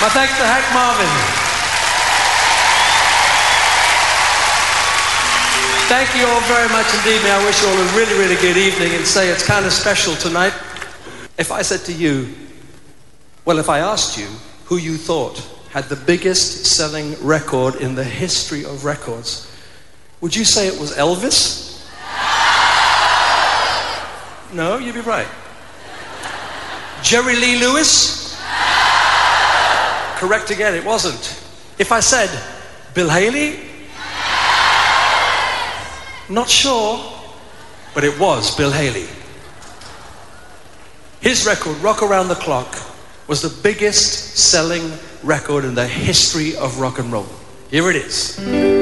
My thanks to Hank Marvin. Thank you all very much indeed. May I wish you all a really, really good evening and say it's kind of special tonight. If I said to you, well, if I asked you who you thought had the biggest selling record in the history of records, would you say it was Elvis? No, you'd be right. Jerry Lee Lewis? Correct again, it wasn't. If I said Bill Haley? Not sure, but it was Bill Haley. His record, Rock Around the Clock, was the biggest selling record in the history of rock and roll. Here it is.